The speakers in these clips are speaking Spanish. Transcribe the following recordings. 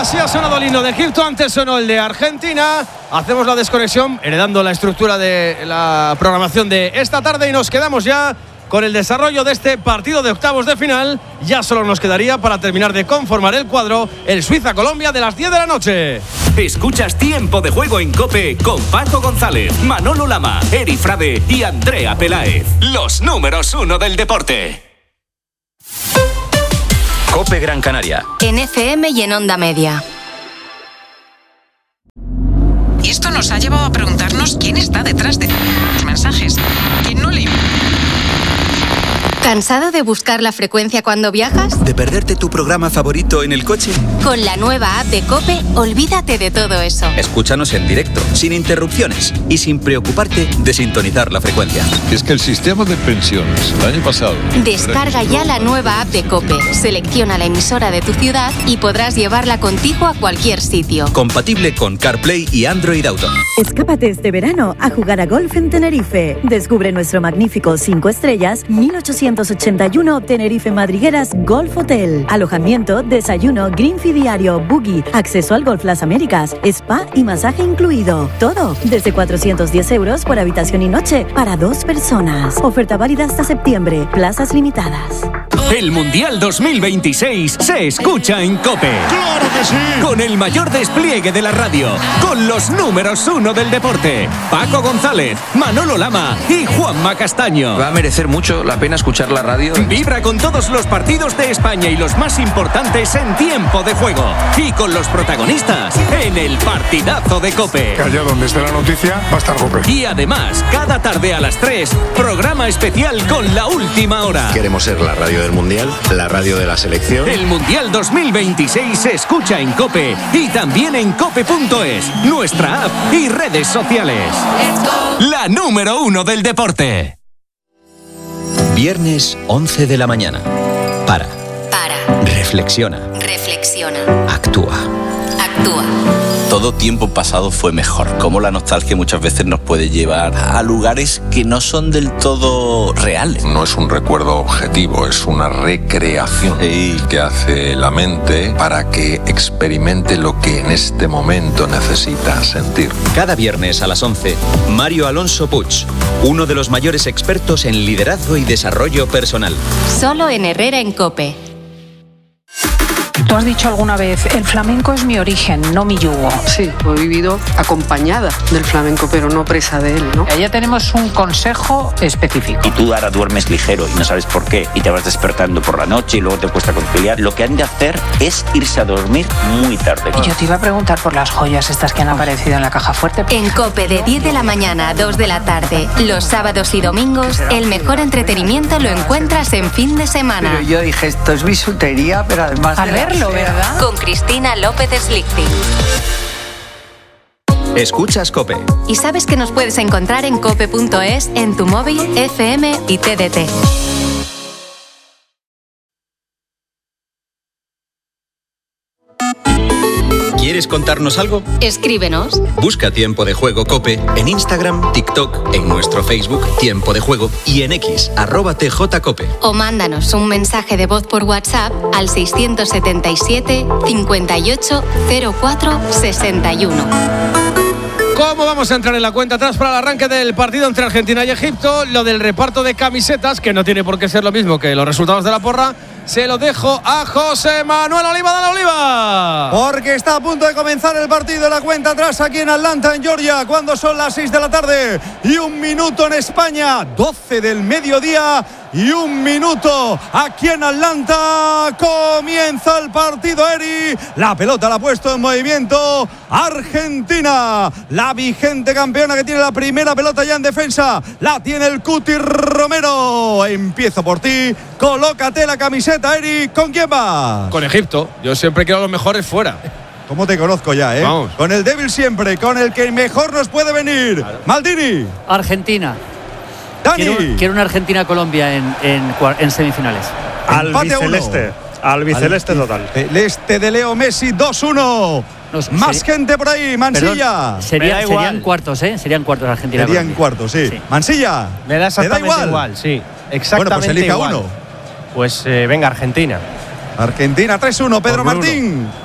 Así ha sonado el himno de Egipto, antes sonó el de Argentina. Hacemos la desconexión, heredando la estructura de la programación de esta tarde, y nos quedamos ya con el desarrollo de este partido de octavos de final. Ya solo nos quedaría, para terminar de conformar el cuadro, el Suiza-Colombia de las 10 de la noche. Escuchas Tiempo de Juego en COPE con Paco González, Manolo Lama, Eri Frade y Andrea Peláez. Los números 1 del deporte. COPE Gran Canaria. En FM y en Onda Media. Y esto nos ha llevado a preguntarnos quién está detrás de los mensajes. ¿Quién no lee? ¿Cansado de buscar la frecuencia cuando viajas? ¿De perderte tu programa favorito en el coche? Con la nueva app de COPE, olvídate de todo eso. Escúchanos en directo, sin interrupciones y sin preocuparte de sintonizar la frecuencia. Es que el sistema de pensiones el año pasado... Descarga ya la nueva app de COPE, selecciona la emisora de tu ciudad y podrás llevarla contigo a cualquier sitio. Compatible con CarPlay y Android Auto. Escápate este verano a jugar a golf en Tenerife. Descubre nuestro magnífico 5 estrellas, 1881 Tenerife Madrigueras Golf Hotel. Alojamiento, desayuno, green fee diario, buggy, acceso al Golf Las Américas, spa y masaje incluido. Todo desde 410 euros por habitación y noche para 2 personas. Oferta válida hasta septiembre. Plazas limitadas. El Mundial 2026 se escucha en COPE. ¡Claro que sí! Con el mayor despliegue de la radio, con los números 1 del deporte, Paco González, Manolo Lama y Juanma Castaño. Va a merecer mucho la pena escuchar la radio. Vibra con todos los partidos de España y los más importantes en Tiempo de Juego. Y con los protagonistas en el partidazo de COPE. Que allá donde esté la noticia va a estar COPE. Y además, cada tarde a las 3, programa especial con La Última Hora. Queremos ser la radio del Mundial, la radio de la selección. El Mundial 2026 se escucha en COPE y también en cope.es, nuestra app y redes sociales. La número 1 del deporte. Viernes 11 de la mañana. Para. Reflexiona. Actúa. Todo tiempo pasado fue mejor. Cómo la nostalgia muchas veces nos puede llevar a lugares que no son del todo reales. No es un recuerdo objetivo, es una recreación que hace la mente para que experimente lo que en este momento necesita sentir. Cada viernes a las 11, Mario Alonso Puig, uno de los mayores expertos en liderazgo y desarrollo personal. Solo en Herrera en COPE. Tú has dicho alguna vez, el flamenco es mi origen, no mi yugo. Sí, he vivido acompañada del flamenco, pero no presa de él, ¿no? Ya tenemos un consejo específico. Y tú ahora duermes ligero y no sabes por qué, y te vas despertando por la noche y luego te cuesta conciliar. Lo que han de hacer es irse a dormir muy tarde. Y yo te iba a preguntar por las joyas estas que han aparecido en la caja fuerte. En COPE de 10 de la mañana a 2 de la tarde, los sábados y domingos, el mejor entretenimiento lo encuentras en fin de semana. Pero yo dije, esto es bisutería, pero además... A verlo, ¿verdad? Con Cristina López Slichting. Escuchas COPE. Y sabes que nos puedes encontrar en cope.es, en tu móvil, FM y TDT. ¿Quieres contarnos algo? Escríbenos. Busca Tiempo de Juego COPE en Instagram, TikTok, en nuestro Facebook Tiempo de Juego y en X, @TJCOPE. O mándanos un mensaje de voz por WhatsApp al 677 58 04 61. ¿Cómo vamos a entrar en la cuenta atrás para el arranque del partido entre Argentina y Egipto? Lo del reparto de camisetas, que no tiene por qué ser lo mismo que los resultados de la porra, se lo dejo a José Manuel Oliva de la Oliva. Porque está a punto de comenzar el partido, la cuenta atrás aquí en Atlanta, en Georgia, cuando son las 6 de la tarde y 1 minuto en España, 12 del mediodía y 1 minuto aquí en Atlanta. Comienza el partido, Eri. La pelota la ha puesto en movimiento Argentina, la vigente campeona que tiene la primera pelota ya en defensa. La tiene el Cuti Romero. Empiezo por ti, colócate la camiseta, Eri. ¿Con quién va? Con Egipto. Yo siempre quiero a los mejores fuera. ¿Cómo te conozco ya, eh? Vamos. Con el débil siempre, con el que mejor nos puede venir. Claro. Maldini. Argentina. Dani. Quiero una Argentina-Colombia en semifinales. Albiceleste total. El este de Leo Messi, 2-1. Más gente por ahí, Mansilla. Serían cuartos, ¿eh? Serían cuartos Argentina. Serían cuartos, sí. Mansilla. Me da exactamente igual, sí. Exactamente bueno, pues elija igual. uno. Pues venga, Argentina. Argentina 3-1, Pedro Martín.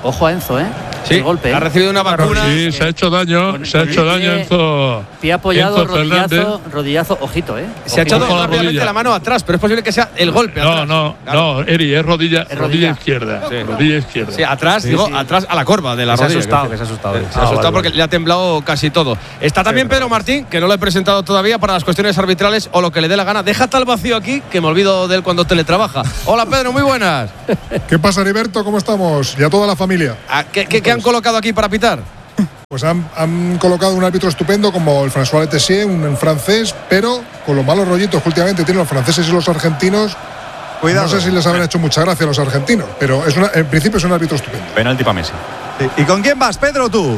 Ojo a Enzo, Sí, el golpe. Ha recibido una vacuna. Sí, se ha hecho daño, Enzo. Pie apoyado, Enzo rodillazo, ojito, Se ha echado rápidamente la mano atrás, pero es posible que sea el golpe. No, Eri, es rodilla izquierda. Sí. Rodilla izquierda. Sí, atrás, atrás a la corva de la rodilla. Se ha asustado. Se ha asustado porque le ha temblado casi todo. Está también Pedro Martín, que no lo he presentado todavía para las cuestiones arbitrales o lo que le dé la gana. Deja tal vacío aquí que me olvido de él cuando teletrabaja. Hola Pedro, muy buenas. ¿Qué pasa, Heriberto? ¿Cómo estamos? Y a toda la familia. ¿Qué han colocado aquí para pitar? Pues han colocado un árbitro estupendo como el François Letessier, un francés, pero con los malos rollitos que últimamente tienen los franceses y los argentinos. Cuidado. No sé si les habrá hecho mucha gracia a los argentinos, pero en principio es un árbitro estupendo. Penalti para Messi. ¿Y con quién vas, Pedro, tú?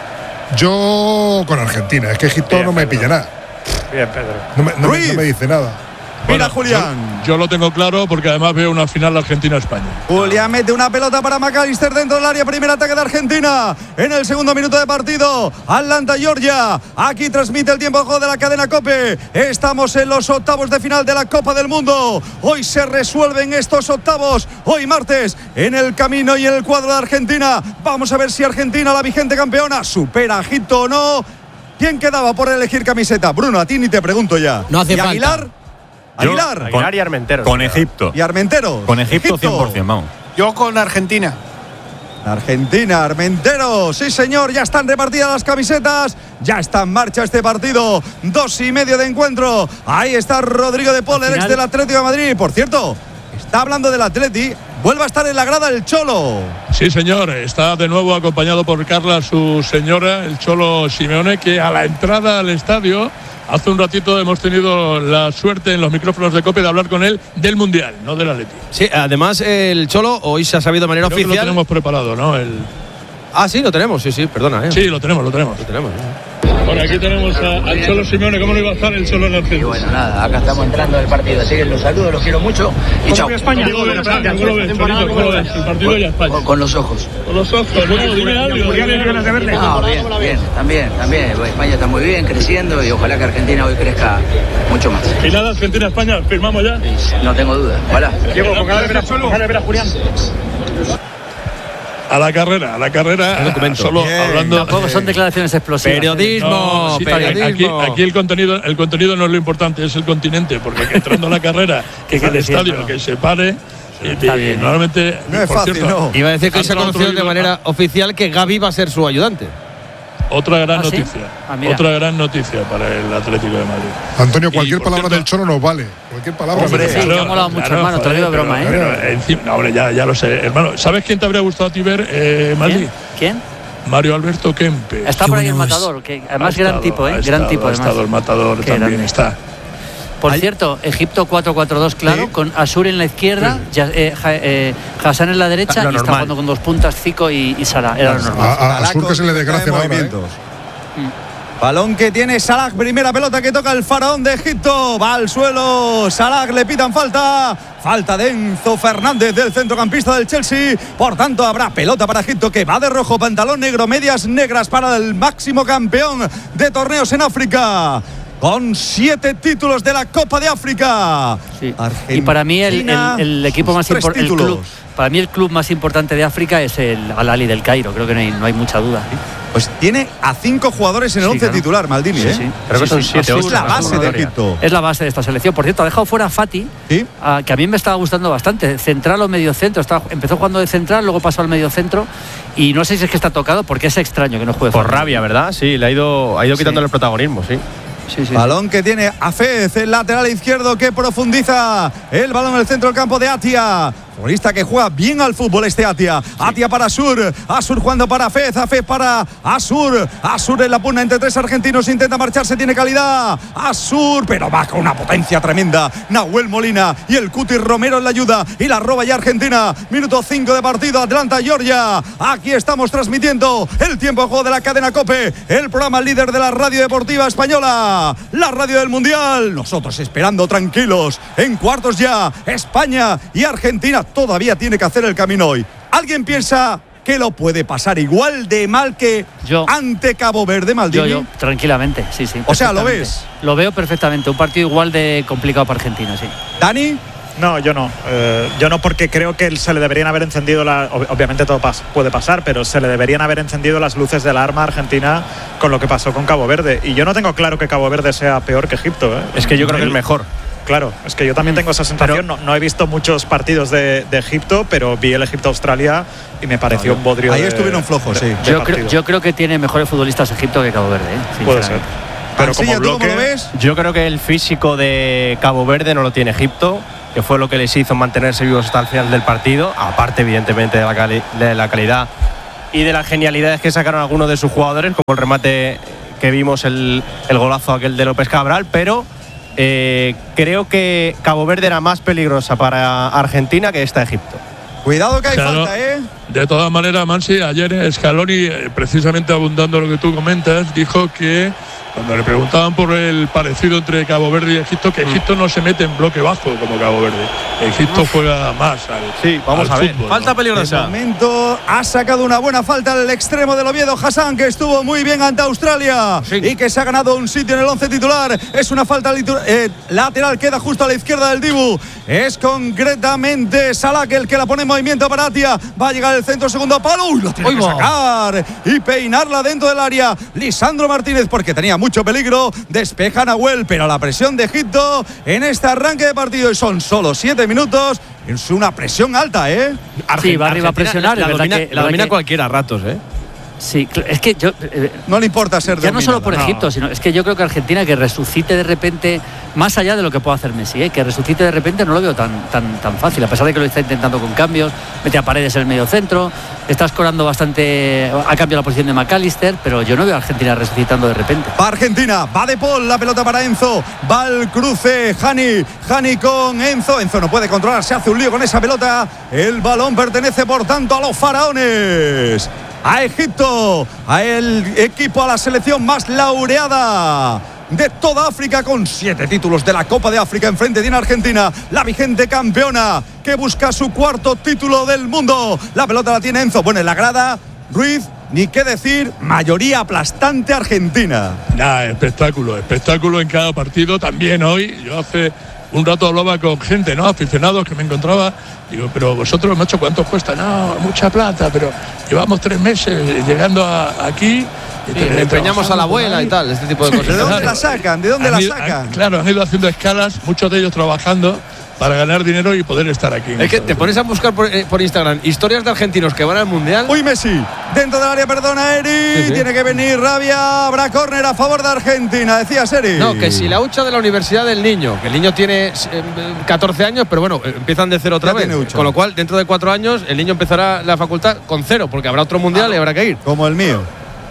Yo con Argentina, es que Egipto Bien, no me Pedro. pilla nada. Bien, Pedro. No me dice nada. Mira, Julián. Yo lo tengo claro porque además veo una final Argentina-España. Julián mete una pelota para McAllister dentro del área. Primer ataque de Argentina en el segundo minuto de partido. Atlanta, Georgia. Aquí transmite el tiempo de juego de la cadena COPE. Estamos en los octavos de final de la Copa del Mundo. Hoy se resuelven estos octavos. Hoy martes en el camino y en el cuadro de Argentina. Vamos a ver si Argentina, la vigente campeona, supera a Egipto o no. ¿Quién quedaba por elegir camiseta? Bruno, a ti ni te pregunto ya. No hace ¿Y falta. Aguilar? Aguilar y Armenteros. Con Egipto. ¿Y Armenteros? Con Egipto 100%, vamos. Yo con Argentina. Argentina, Armenteros, sí señor, ya están repartidas las camisetas, ya está en marcha este partido, 2:30 de encuentro. Ahí está Rodrigo de Paul, el ex del Atlético de Madrid. Por cierto, está hablando del Atleti, vuelve a estar en la grada el Cholo. Sí, señor, está de nuevo acompañado por Carla, su señora, el Cholo Simeone, que a la entrada al estadio, hace un ratito hemos tenido la suerte en los micrófonos de COPE de hablar con él del Mundial, no del Atleti. Sí, además el Cholo hoy se ha sabido de manera Creo que oficial. lo tenemos preparado, ¿no? Sí, lo tenemos, sí, perdona. Sí, lo tenemos. Bueno, aquí tenemos al Cholo Simeone. ¿Cómo no iba a estar el Cholo en el centro? Y bueno, nada, acá estamos entrando al partido, así que los saludo, los quiero mucho y chao. España? ¿Cómo lo ves, el partido y España? Con los ojos. Con los ojos, bueno, dime algo. No, bien, también. España está muy bien, creciendo y ojalá que Argentina hoy crezca mucho más. Y nada, Argentina-España, ¿firmamos ya? No tengo duda, ojalá. Diego, con ganas de ver a Julián. A la carrera, solo hablando. Tampoco son declaraciones explosivas. Periodismo. Aquí el contenido no es lo importante, es el continente, porque entrando a la carrera, que el estadio, que se pare. Y normalmente. No es fácil, no. Iba a decir que se ha conocido de manera oficial que Gavi va a ser su ayudante. Otra gran ¿sí? noticia. Otra gran noticia para el Atlético de Madrid. Antonio, cualquier palabra del Cholo nos vale. Cualquier palabra. Hombre, sí, me ha molado mucho, hermano. Te lo digo de broma, hombre, ya lo sé. Hermano, ¿sabes quién te habría gustado a ti ver, Madrid? ¿Quién? Mario Alberto Kempe. Está por ahí el Matador, que además gran tipo, gran tipo. Ha estado el Matador también, está. Por cierto, Egipto 4-4-2, claro, sí, con Asur en la izquierda, Hassan en la derecha y está jugando con dos puntas, Zico y Salah. Era lo normal. A Asur que se le desgracia ahora, Balón que tiene Salah, primera pelota que toca el faraón de Egipto, va al suelo, Salah, le pitan falta de Enzo Fernández, del centrocampista del Chelsea, por tanto habrá pelota para Egipto, que va de rojo, pantalón negro, medias negras para el máximo campeón de torneos en África, con 7 títulos de la Copa de África. Sí. Y para mí el equipo más importante, para mí el club más importante de África es el Al Ahly del Cairo, creo que no hay mucha duda. Pues tiene a 5 jugadores en el 11 titular, Maldini. Sí. Creo que son 7 o 8. Es la base de Egipto. Es la base de esta selección. Por cierto, ha dejado fuera a Fati, que a mí me estaba gustando bastante. Central o medio centro. Empezó jugando de central, luego pasó al medio centro. Y no sé si es que está tocado, porque es extraño que no juegue. Por rabia, ¿verdad? Sí, le ha ido quitándole el protagonismo, sí. Balón que tiene Hafez, el lateral izquierdo, que profundiza el balón en el centro del campo de Atia. Futbolista que juega bien al fútbol Atia. Atia para Asur jugando para Hafez para Asur en la pugna entre 3 argentinos, intenta marcharse, tiene calidad Asur, pero va con una potencia tremenda Nahuel Molina y el Cuti Romero en la ayuda y la roba ya Argentina. Minuto 5 de partido, Atlanta, Georgia. Aquí estamos transmitiendo el tiempo de juego de la cadena COPE, el programa líder de la radio deportiva española, la radio del Mundial. Nosotros esperando tranquilos en cuartos ya, España y Argentina. Todavía tiene que hacer el camino hoy. ¿Alguien piensa que lo puede pasar igual de mal que ante Cabo Verde, Maldini? Yo, tranquilamente, sí. O sea, ¿lo ves? Lo veo perfectamente. Un partido igual de complicado para Argentina, sí. ¿Dani? No, yo no. Yo no, porque creo que se le deberían haber encendido obviamente todo puede pasar, pero se le deberían haber encendido las luces de alarma a Argentina con lo que pasó con Cabo Verde. Y yo no tengo claro que Cabo Verde sea peor que Egipto. Es que yo creo que es mejor. Claro, es que yo también tengo esa sensación. No he visto muchos partidos de Egipto, pero vi el Egipto-Australia y me pareció un bodrio. Ahí estuvieron flojos, sí. Yo creo que tiene mejores futbolistas Egipto que Cabo Verde. Puede ser. Pero como bloque, ¿cómo lo ves? Yo creo que el físico de Cabo Verde no lo tiene Egipto, que fue lo que les hizo mantenerse vivos hasta el final del partido, aparte evidentemente de la calidad y de las genialidades que sacaron algunos de sus jugadores, como el remate que vimos, el golazo aquel de López Cabral, pero creo que Cabo Verde era más peligrosa para Argentina que esta Egipto. Cuidado que hay falta, ¿eh? De todas maneras, Mansi, ayer Scaloni, precisamente abundando lo que tú comentas, dijo que cuando le preguntaban por el parecido entre Cabo Verde y Egipto, que Egipto no se mete en bloque bajo como Cabo Verde. Egipto juega más vamos a ver. fútbol, falta peligrosa. De momento ha sacado una buena falta al extremo del Oviedo, Hassan, que estuvo muy bien ante Australia y que se ha ganado un sitio en el 11 titular. Es una falta lateral, queda justo a la izquierda del Dibu. Es concretamente Salak el que la pone en movimiento para Atia. Va a llegar el centro, segundo palo. Lo tiene que sacar y peinarla dentro del área. Lisandro Martínez, porque tenía mucho peligro. Despeja Nahuel, pero la presión de Egipto en este arranque de partido, y son solo 7 minutos. Es una presión alta, ¿eh? Sí, va arriba a presionar. La domina cualquiera a ratos, ¿eh? Sí, es que yo no le importa ser ya no solo por Egipto, sino es que yo creo que Argentina, que resucite de repente, más allá de lo que pueda hacer Messi, que resucite de repente, no lo veo tan fácil, a pesar de que lo está intentando con cambios. Mete a Paredes en el medio centro, está escorando bastante, ha cambiado la posición de McAllister, pero yo no veo a Argentina resucitando de repente. Va Argentina, va De Paul, la pelota para Enzo, va al cruce Hani con Enzo no puede controlar, se hace un lío con esa pelota. El balón pertenece por tanto a los faraones, a Egipto, a el equipo, a la selección más laureada de toda África, con 7 títulos de la Copa de África. Enfrente tiene Argentina, la vigente campeona, que busca su 4º título del mundo. La pelota la tiene Enzo, bueno, en la grada Ruiz, ni qué decir, mayoría aplastante argentina. Espectáculo en cada partido. También hoy, yo hace un rato hablaba con gente, aficionados que me encontraba. Digo, pero vosotros, macho, ¿cuánto cuesta? No, mucha plata, pero llevamos 3 meses llegando aquí. Le empeñamos a la abuela y tal, este tipo de cosas. ¿De dónde la sacan? Claro, han ido haciendo escalas, muchos de ellos trabajando para ganar dinero y poder estar aquí. Es que te pones a buscar por Instagram historias de argentinos que van al Mundial. Uy, Messi, dentro del área, perdona, Eri. Sí. Tiene que venir Rabia, habrá córner a favor de Argentina, decías, Eri. No, que si la hucha de la universidad del niño, que el niño tiene 14 años, pero bueno, empiezan de cero otra vez. Con lo cual, dentro de 4 años, el niño empezará la facultad con 0, porque habrá otro Mundial y habrá que ir. Como el mío.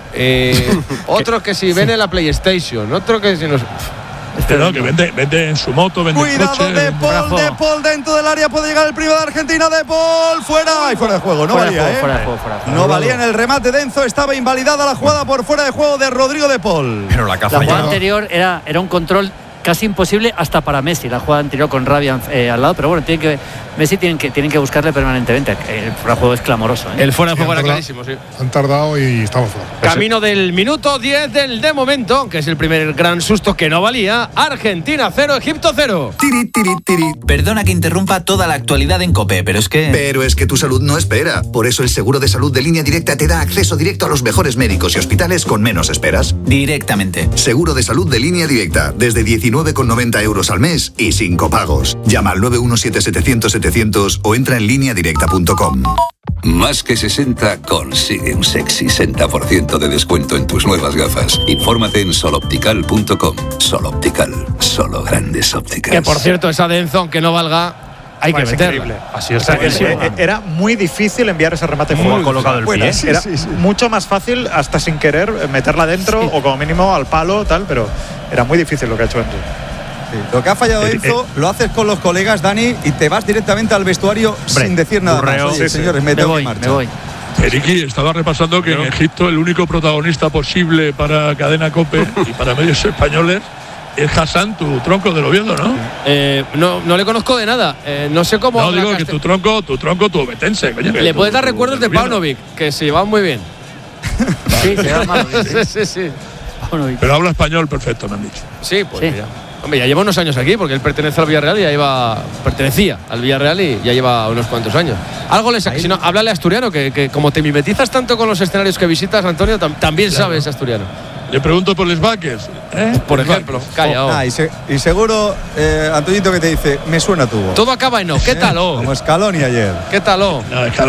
Otros que si ven en la PlayStation, otro que si no. Que vende en su moto, vende cuidado, coche. De Paul dentro del área, puede llegar el primero de Argentina. De Paul, fuera de juego, no valía, no valía en el remate de Enzo, estaba invalidada la jugada por fuera de juego de Rodrigo De Paul. Pero la jugada anterior era un control casi imposible hasta para Messi, la jugada anterior con Rabia al lado, pero bueno, Messi tienen que buscarle permanentemente. El fuera de juego es clamoroso, El fuera de juego era clarísimo, sí. Han tardado y estamos fuera. Camino del minuto 10 del de momento, que es el primer gran susto que no valía. Argentina 0, Egipto 0. Perdona que interrumpa toda la actualidad en COPE, pero es que tu salud no espera. Por eso el seguro de salud de Línea Directa te da acceso directo a los mejores médicos y hospitales con menos esperas. Directamente. Seguro de salud de Línea Directa, desde 19,90 € al mes y sin copagos. Llama al 917-700-700 o entra en lineadirecta.com. Más que 60 consigue un sexy 60% de descuento en tus nuevas gafas. Infórmate en soloptical.com. Soloptical, solo grandes ópticas. Que por cierto, esa de Enzo, aunque no valga, hay que meterla. Así es. Era muy difícil enviar ese remate fuera. Colocado el pie. Era mucho más fácil, hasta sin querer, meterla dentro o como mínimo al palo, tal, pero era muy difícil lo que ha hecho Enzo. Sí. Lo que ha fallado Enzo, lo haces con los colegas, Dani, y te vas directamente al vestuario sin decir nada más. Oye, señores, me tengo que marchar. Me voy. Eriki, estaba repasando que en Egipto el único protagonista posible para Cadena COPE y para medios españoles es Hassan, tu tronco del Oviedo, ¿no? No le conozco de nada. No sé cómo. No, digo que tu tronco, tu obetense. Coño, le puedes dar recuerdos de Paunovic, que se llevaban muy bien. Sí, se llevaban mal. Sí. Pero habla español perfecto, me han dicho. Sí, pues mira. Hombre, ya lleva unos años aquí, porque él pertenece al Villarreal y pertenecía al Villarreal y ya lleva unos cuantos años. Algo le saca. Si no, háblale asturiano, que como te mimetizas tanto con los escenarios que visitas, Antonio, también sabes asturiano. Le pregunto por los Baques, por ejemplo. Calla. Y seguro, Antoñito, que te dice, me suena tubo. Todo acaba en no. ¿Qué tal? Como Scaloni ayer. ¿Qué tal? No,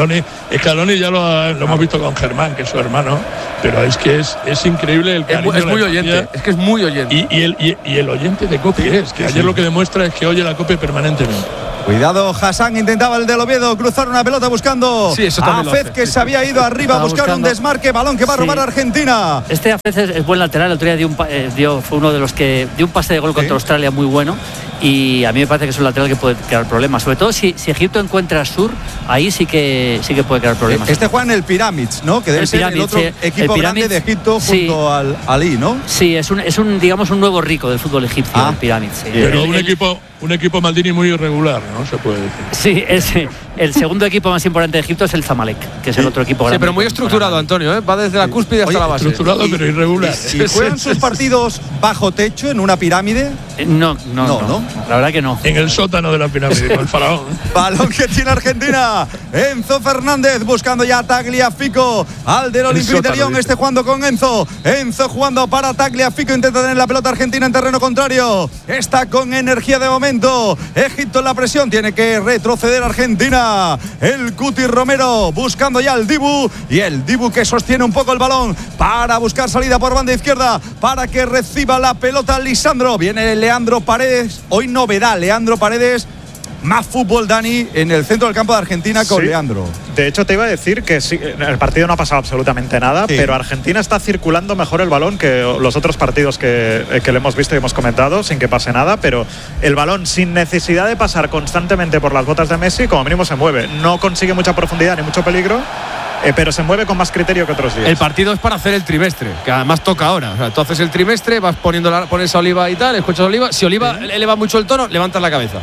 Scaloni ya lo hemos visto con Germán, que es su hermano, pero es que es increíble el cariño. Es muy oyente, es que es muy oyente. Y el oyente de COPE que ayer lo que demuestra es que oye la COPE permanentemente. Cuidado, Hassan intentaba el del Oviedo cruzar una pelota buscando a Fez, que se había ido arriba a buscar un desmarque, balón que va a robar Argentina. Este Fez es buen lateral, el otro día fue uno de los que dio un pase de gol contra Australia muy bueno, y a mí me parece que es un lateral que puede crear problemas, sobre todo si Egipto encuentra a Sur, ahí sí que puede crear problemas. Este juega en el Pyramids, ¿no? Que debe ser el otro equipo grande de Egipto junto al Ali, ¿no? Sí, es un digamos un nuevo rico del fútbol egipcio, el Pyramids. Sí. Pero un equipo Maldini muy irregular, ¿no? Se puede decir. Sí, el segundo equipo más importante de Egipto es el Zamalek, que es el otro equipo grande. Sí, pero muy estructurado, Antonio, va desde la cúspide hasta la base. Estructurado, pero irregular. ¿Y juegan sus partidos bajo techo, en una pirámide? No, la verdad que no. En el sótano de la pirámide, con el faraón. Balón que tiene Argentina. Enzo Fernández buscando ya a Tagliafico. Al del Olympique de Lyon, jugando con Enzo. Enzo jugando para Tagliafico. Intenta tener la pelota Argentina en terreno contrario. Está con energía de momento. Egipto en la presión. Tiene que retroceder Argentina. El Cuti Romero buscando ya al Dibu. Y el Dibu que sostiene un poco el balón para buscar salida por banda izquierda. Para que reciba la pelota Lisandro. Viene Leandro Paredes. Hoy novedad, Leandro Paredes. Más fútbol, Dani, en el centro del campo de Argentina con Leandro. De hecho, te iba a decir que sí, en el partido no ha pasado absolutamente nada, pero Argentina está circulando mejor el balón que los otros partidos que le hemos visto y hemos comentado, sin que pase nada, pero el balón, sin necesidad de pasar constantemente por las botas de Messi, como mínimo se mueve. No consigue mucha profundidad ni mucho peligro, pero se mueve con más criterio que otros días. El partido es para hacer el trimestre, que además toca ahora. O sea, tú haces el trimestre, vas pones a Oliva y tal, escuchas a Oliva. Si Oliva eleva mucho el tono, levantas la cabeza.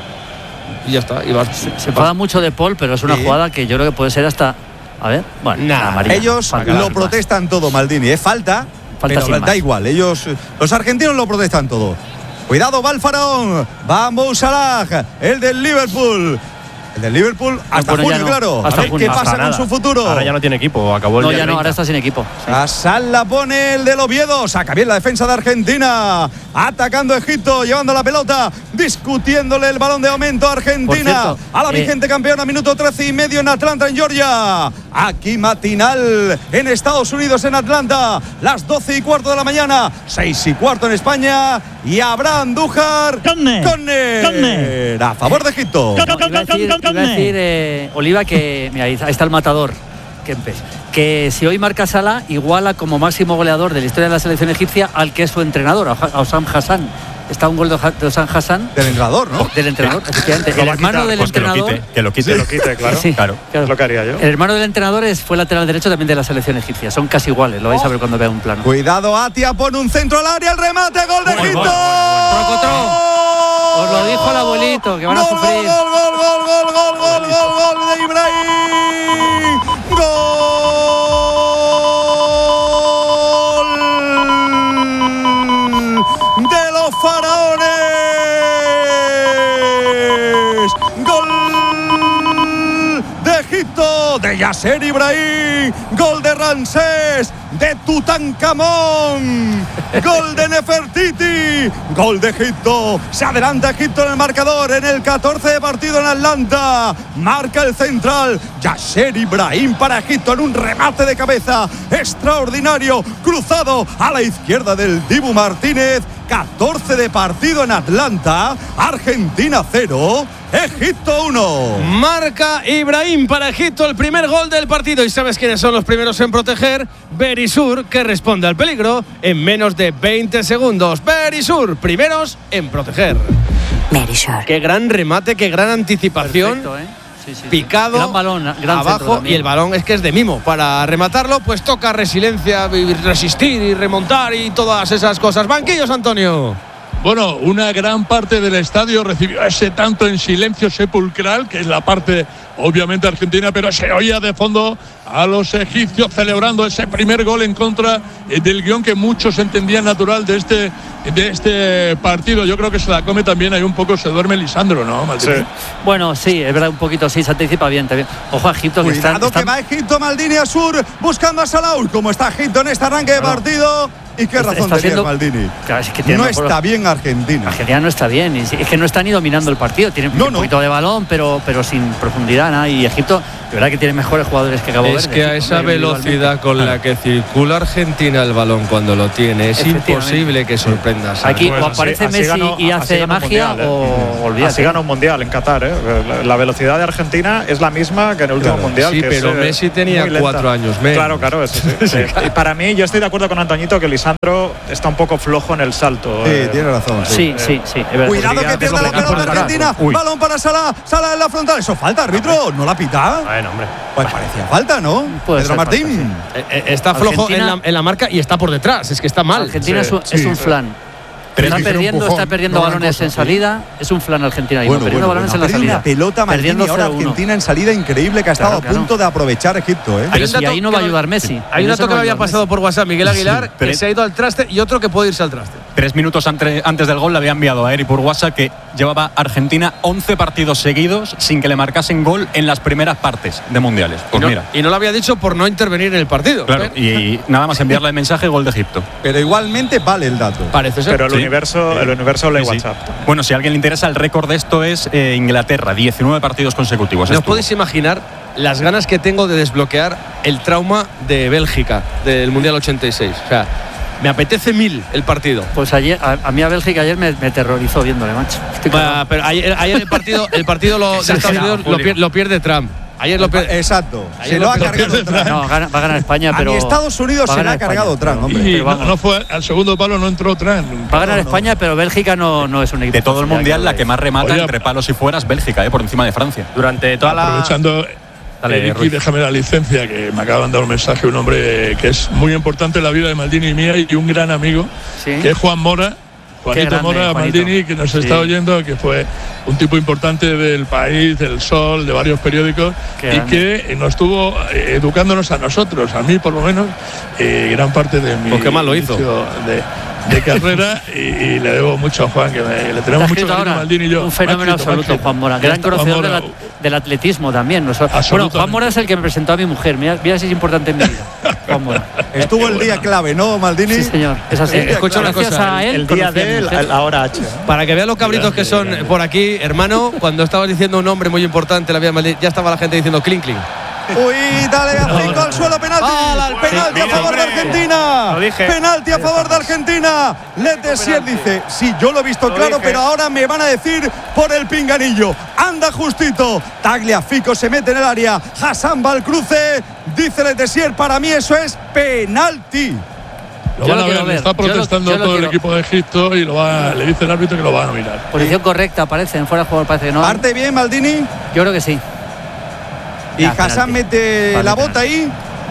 Y ya está. Se enfada mucho de Paul, pero es una jugada que yo creo que puede ser hasta. A ver, bueno, ellos lo protestan todo, Maldini. Falta pero da igual. Los argentinos lo protestan todo. Cuidado, va el faraón. Vamos, Salah, el del Liverpool. El del Liverpool hasta junio, claro. Hasta a ver qué pasa con su futuro. Ahora ya no tiene equipo, acabó el día 30. Ahora está sin equipo. Hassan la pone el del Oviedo. Saca bien la defensa de Argentina. Atacando Egipto, llevando la pelota, discutiéndole el balón de aumento a Argentina. A la vigente campeona, minuto 13:30 en Atlanta, en Georgia. Aquí matinal en Estados Unidos, en Atlanta. Las 12:15 de la mañana, 6:15 en España. Y habrá Andújar. Córner. A favor de Egipto. Iba a decir, Oliva, que mira, ahí está el matador, que si hoy marca Salah, iguala como máximo goleador de la historia de la selección egipcia al que es su entrenador, a Osam Hassan. Está un gol de Osam Hassan. Del entrenador, ¿no? Del entrenador, efectivamente. El hermano del entrenador. Que lo quite, claro. Sí, claro. Es lo que haría yo. El hermano del entrenador fue lateral derecho también de la selección egipcia. Son casi iguales, lo vais a ver cuando vean un plano. Cuidado, Atia pone un centro al área, el remate, gol de Egipto. Os lo dijo el abuelito, que van a sufrir. Gol de Ibrahim. Gol de los faraones. Gol de Egipto, de Yasser Ibrahim. Gol de Ramsés, de Tutankamón. Gol de Nefertiti. Gol de Egipto. Se adelanta Egipto en el marcador en el 14 de partido en Atlanta. Marca el central Yasser Ibrahim para Egipto en un remate de cabeza extraordinario, cruzado a la izquierda del Dibu Martínez. 14 de partido en Atlanta. Argentina 0, Egipto 1. Marca Ibrahim para Egipto el primer gol del partido. ¿Y sabes quiénes son los primeros en proteger? Berisur, que responde al peligro en menos de 20 segundos. Berisur, primeros en proteger. Berisur. Qué gran remate, qué gran anticipación. Perfecto, Picado, gran balón, gran abajo, y el balón es que es de mimo. Para rematarlo, pues toca resiliencia, resistir y remontar y todas esas cosas. Banquillos, Antonio. Bueno, una gran parte del estadio recibió ese tanto en silencio sepulcral, que es la parte obviamente argentina, pero se oía de fondo a los egipcios, celebrando ese primer gol en contra del guión que muchos entendían natural de este partido. Yo creo que se la come también, ahí un poco se duerme Lisandro, ¿no, Maldini? Sí. Bueno, sí, es verdad, un poquito sí, se anticipa bien también. Ojo a Egipto, que Cuidado que va Egipto, Maldini a sur, buscando a Salah. ¿Cómo está Egipto en este arranque de partido? ¿Y qué razón tenía Maldini? Claro, es que no está bien Argentina. Argentina no está bien. Es que no está ni dominando el partido. Tiene un poquito de balón, pero sin profundidad, ¿no? Y Egipto, de verdad que tiene mejores jugadores que Cabo Verde. Es que a esa velocidad con la que circula Argentina el balón cuando lo tiene, es imposible que sorprendas. Aquí o aparece Messi y hace magia o olvídate. Así gana un mundial en Qatar, ¿eh? La velocidad de Argentina es la misma que en el último mundial. Sí, que pero Messi tenía 4 años menos. Claro, eso sí. Y para mí, yo estoy de acuerdo con Antoñito que Lisandro está un poco flojo en el salto. Sí, tiene razón. Sí. Cuidado que pierde la pelota Argentina. Balón para Salah en la frontal. ¿Eso falta, árbitro? ¿No la pita? Bueno, hombre. Pues parecía falta, ¿no? Pedro Martín. Está flojo en la marca y está por detrás. Es que está mal. Argentina es un flan. Está perdiendo balones en salida. Es un flan Argentina. Perdiendo balones en la salida. Una pelota Maldini ahora Argentina en salida increíble que ha estado a punto de aprovechar Egipto. Y ahí no va a ayudar Messi. Hay un dato que me había pasado por WhatsApp Miguel Aguilar, que se ha ido al traste, y otro que puede irse al traste. 3 minutos antes del gol le había enviado a Eri por WhatsApp que llevaba Argentina 11 partidos seguidos sin que le marcasen gol en las primeras partes de mundiales. Pues mira. Y no lo había dicho por no intervenir en el partido. Claro, y nada más enviarle el mensaje, gol de Egipto. Pero igualmente vale el dato. Parece ser. Pero el universo lee WhatsApp. Bueno, si a alguien le interesa, el récord de esto es Inglaterra, 19 partidos consecutivos. ¿No os podéis imaginar las ganas que tengo de desbloquear el trauma de Bélgica del Mundial 86? O sea, me apetece 1000 el partido. Pues ayer, a mí a Bélgica ayer me aterrorizó viéndole, macho. Pero ayer el partido de Estados Unidos lo pierde Trump. Ayer lo pierde. Exacto. Se lo ha cargado Trump. No, va a ganar España, pero. A Estados Unidos se le ha cargado Trump, hombre. Y no fue al segundo palo, no entró Trump. Va a ganar España, pero Bélgica no es un equipo. De todo el mundial, la que más remata entre palos y fuera es Bélgica, por encima de Francia. Durante toda Aprovechando. Ricky, déjame la licencia, que me acaban de dar un mensaje, un hombre que es muy importante en la vida de Maldini y mía, y un gran amigo, que es Juan Mora. Juanito Mora, Maldini, que nos está oyendo, que fue un tipo importante del País, del Sol, de varios periódicos, y que nos estuvo educándonos a nosotros, a mí por lo menos, gran parte de mi qué mal lo hizo de carrera, y le debo mucho a Juan, que le tenemos mucho cariño a Maldini y yo. Un fenómeno absoluto, Juan Mora, gran conocedor del atletismo también. Bueno, Juan Mora es el que me presentó a mi mujer, mira si es importante en mi vida. Juan Mora. Estuvo el día clave, ¿no, Maldini? Sí, señor, es así. Escucha una cosa, el día de la hora H. Para que vean los cabritos que son por aquí, hermano, cuando estabas diciendo un nombre muy importante, la vida de Maldini, ya estaba la gente diciendo clink, clink. Uy, dale a 5 al suelo, penalti. Penalti a favor de Argentina. Penalti a favor de Argentina. Letessier dice, sí, yo lo he visto claro, pero ahora me van a decir por el pinganillo. Anda justito. Tagliafico se mete en el área. Hassan va al cruce. Dice Letessier, para mí eso es penalti. Lo van a ver, está protestando todo el equipo de Egipto y le dice el árbitro que lo van a mirar. Posición correcta, parece, en fuera de jugador parece que no. ¿Parte bien, Maldini? Yo creo que sí. ¿Y Hassan mete la bota ahí?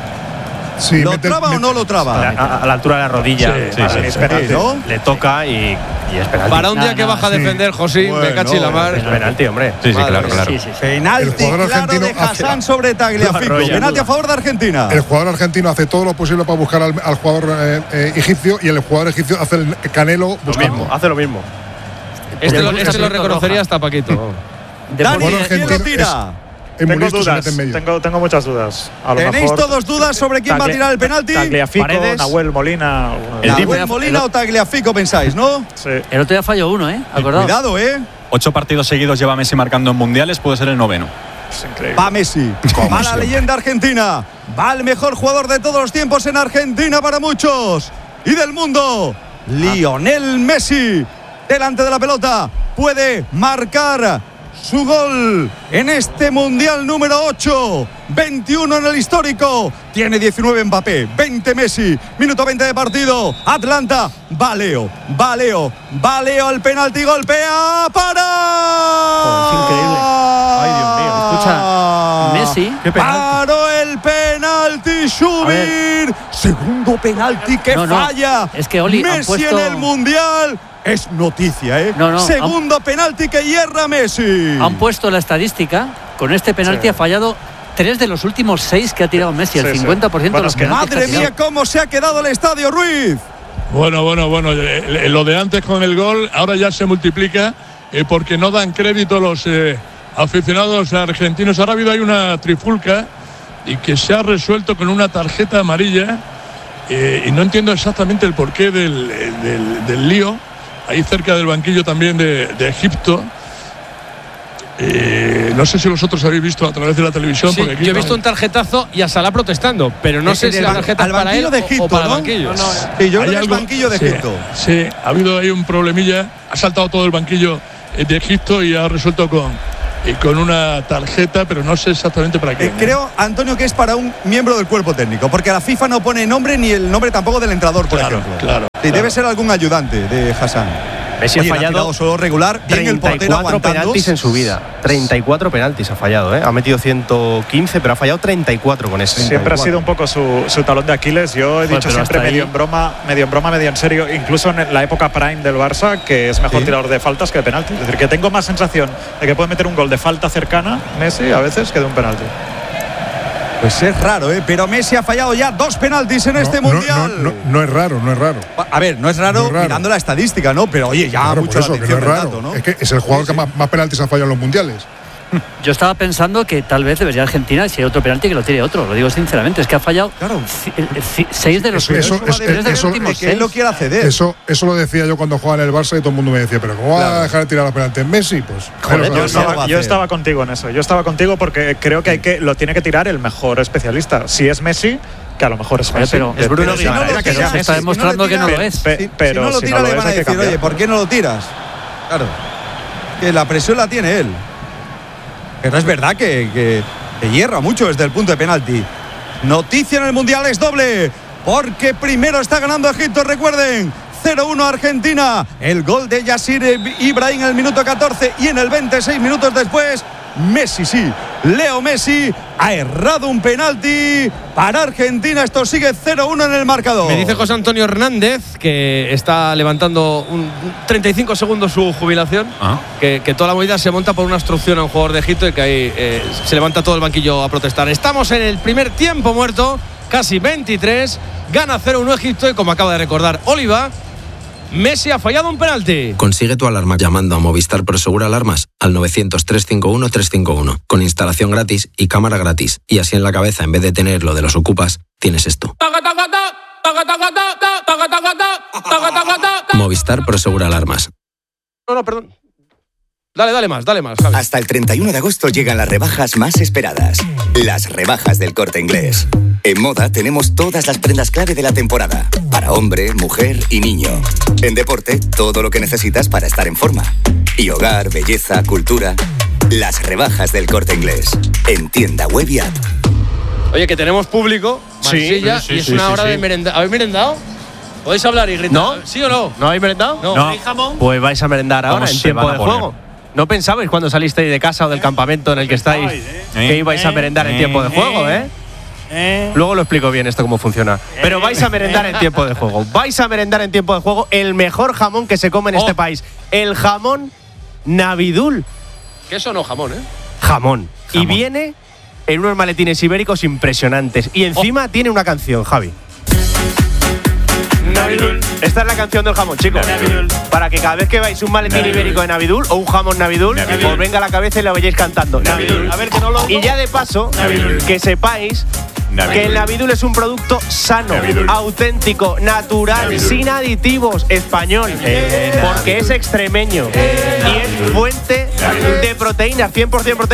Sí, ¿Lo traba o no lo traba? A la altura de la rodilla. Es penalti, ¿no? Le toca y es penalti. Para un día que baja a defender, José, me cachi la mar. Es penalti, hombre. Sí, claro. Penalti claro de Hassan sobre Tagliafico. Penalti a favor de Argentina. El jugador argentino hace todo lo posible para buscar al jugador egipcio, y el jugador egipcio hace el canelo buscando. Hace lo mismo. Este lo reconocería hasta Paquito. Dani, ¿quién lo tira? Tengo dudas, tengo muchas dudas. ¿Tenéis todos dudas sobre quién va a tirar el penalti? Tagliafico, Nahuel Molina. Nahuel Molina o Tagliafico pensáis, ¿no? Sí. El otro día falló uno, Acordaos. Cuidado, 8 partidos seguidos lleva Messi marcando en mundiales, puede ser el 9º. Es increíble. Va Messi, va la leyenda argentina, va el mejor jugador de todos los tiempos en Argentina para muchos y del mundo, Lionel Messi, delante de la pelota, puede marcar su gol en este Mundial número 8, 21 en el histórico, tiene 19 Mbappé, 20 Messi, minuto 20 de partido, Atlanta, Valeo al penalti, golpea, para. Es increíble. Ay, Dios mío, escucha, Messi. Paró el penalti, Schubir, segundo penalti que falla. Es que Oli, Messi en el Mundial. Es noticia, Segundo penalti que hierra Messi. Han puesto la estadística. Con este penalti ha fallado 3 de los últimos 6 que ha tirado Messi, el 50% de los penaltis. Madre mía, cómo se ha quedado el estadio, Ruiz. Bueno, lo de antes con el gol ahora ya se multiplica porque no dan crédito los aficionados argentinos. Ahora ha habido ahí una trifulca y que se ha resuelto con una tarjeta amarilla y no entiendo exactamente el porqué del lío ahí cerca del banquillo también de Egipto. No sé si vosotros habéis visto a través de la televisión. Sí, porque aquí yo he visto un tarjetazo y a Salah protestando, pero no sé si la tarjeta es para él de Egipto, o para el ¿no? banquillo. Sí, yo creo que es banquillo de Egipto. Sí, ha habido ahí un problemilla. Ha saltado todo el banquillo de Egipto y ha resuelto con una tarjeta, pero no sé exactamente para qué. Creo, Antonio, que es para un miembro del cuerpo técnico, porque la FIFA no pone nombre ni el nombre tampoco del entrenador, por ejemplo. Claro. Sí, debe ser algún ayudante de Hassan. Messi ha fallado solo regular, bien el portero 34 penaltis en su vida. 34 penaltis ha fallado, ¿eh? Ha metido 115, pero ha fallado 34 con ese. Siempre ha sido un poco su talón de Aquiles. Yo he dicho siempre medio en broma, medio en serio, incluso en la época prime del Barça, que es mejor tirador de faltas que de penaltis. Es decir, que tengo más sensación de que puede meter un gol de falta cercana Messi a veces que de un penalti. Pues es raro, pero Messi ha fallado ya 2 penaltis en este Mundial. No es raro. A ver, no es raro mirando la estadística, ¿no? Pero oye, ya claro, mucho la atención del dato, ¿no? Es que es el jugador que más penaltis ha fallado en los Mundiales. Yo estaba pensando que tal vez debería Argentina, si hay otro penalti, que lo tire otro. Lo digo sinceramente, es que ha fallado 6 de los últimos 6. Que él lo quiera ceder. Eso lo decía yo cuando jugaba en el Barça y todo el mundo me decía, pero ¿cómo va a dejar de tirar los penaltis Messi? Pues yo estaba contigo en eso. Yo estaba contigo porque creo que lo tiene que tirar el mejor especialista. Si es Messi, que a lo mejor es Messi. Pero es Bruno Guimaraes, que se está demostrando que no lo es. Pero si no lo tira, le van a decir, oye, ¿por qué no lo tiras? Claro. Que la presión la tiene él. Pero es verdad que hierra mucho desde el punto de penalti. Noticia en el Mundial es doble, porque primero está ganando Egipto, recuerden. 0-1 Argentina. El gol de Yasir Ibrahim en el minuto 14 y en el 26 minutos después, Messi, Leo Messi ha errado un penalti para Argentina. Esto sigue 0-1 en el marcador. Me dice José Antonio Hernández que está levantando 35 segundos su jubilación, que toda la movida se monta por una obstrucción a un jugador de Egipto y que ahí se levanta todo el banquillo a protestar. Estamos en el primer tiempo muerto, casi 23, gana 0-1 Egipto y como acaba de recordar Oliva, Messi ha fallado un penalti. Consigue tu alarma llamando a Movistar Prosegur Alarmas al 900-351-351 con instalación gratis y cámara gratis. Y así en la cabeza, en vez de tener lo de los ocupas, tienes esto. Movistar Prosegur Alarmas. No, perdón. Dale más, Javi. Hasta el 31 de agosto llegan las rebajas más esperadas. Las rebajas del Corte Inglés. En moda tenemos todas las prendas clave de la temporada. Para hombre, mujer y niño. En deporte, todo lo que necesitas para estar en forma. Y hogar, belleza, cultura. Las rebajas del Corte Inglés. En tienda web y app. Oye, que tenemos público, Marsella, y es una hora de merendar. ¿Habéis merendado? ¿Podéis hablar y gritar? ¿No? ¿Sí o no? ¿No habéis merendado? No. ¿Hay jamón? Pues vais a merendar ahora en tiempo de juego. ¿No pensabais cuando salisteis de casa o del campamento en el que estáis que ibais a merendar en tiempo de juego, Luego lo explico bien esto cómo funciona. Pero vais a merendar en tiempo de juego. Vais a merendar en tiempo de juego el mejor jamón que se come en este país. El jamón Navidul. Que eso no jamón, Jamón. Y viene en unos maletines ibéricos impresionantes. Y encima tiene una canción, Javi. Navidul. Esta es la canción del jamón, chicos. Navidul. Para que cada vez que veáis un maletín ibérico de Navidul o un jamón Navidul, os venga a la cabeza y la vayáis cantando. Navidul. A ver que no lo. Y ya de paso, que sepáis que el Navidul es un producto sano, auténtico, natural, sin aditivos, español, porque es extremeño y es fuente de proteínas, 100% proteínas.